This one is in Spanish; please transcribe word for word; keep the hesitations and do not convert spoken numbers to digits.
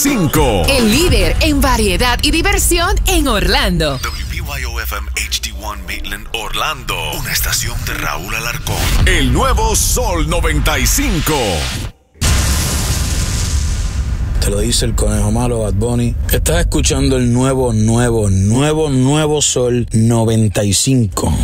cinco. El líder en variedad y diversión en Orlando. W B Y O F M H D uno Maitland, Orlando. Una estación de Raúl Alarcón. El nuevo Sol noventa y cinco. Te lo dice el conejo malo, Bad Bunny. Estás escuchando el nuevo, nuevo, nuevo, nuevo Sol noventa y cinco.